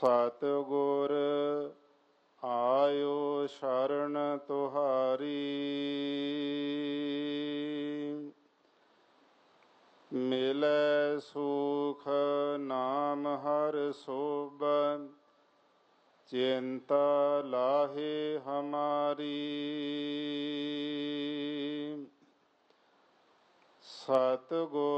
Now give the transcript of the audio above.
ਸਤਿਗੁਰ ਆਇਓ ਸ਼ਰਨ ਤੁਹਾਰੀ, ਮਿਲੈ ਸੁਖ ਨਾਮ ਹਰਿ ਸੋਭਨ, ਚਿੰਤਾ ਲਾਹੇ ਹਮਾਰੀ। ਸਤਿਗੁਰ